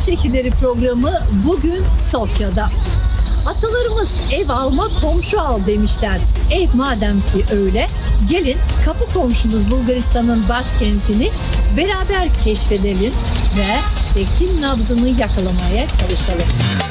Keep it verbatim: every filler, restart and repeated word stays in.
Şehirleri programı bugün Sofya'da. Atalarımız ev alma komşu al demişler. Ev madem ki öyle, gelin kapı komşumuz Bulgaristan'ın başkentini beraber keşfedelim ve şehrin nabzını yakalamaya çalışalım.